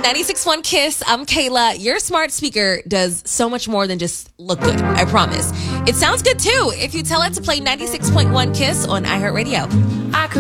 96.1 Kiss. I'm Kayla. Your smart speaker does so much more than just look good. I promise. It sounds good too if you tell it to play 96.1 Kiss on iHeartRadio.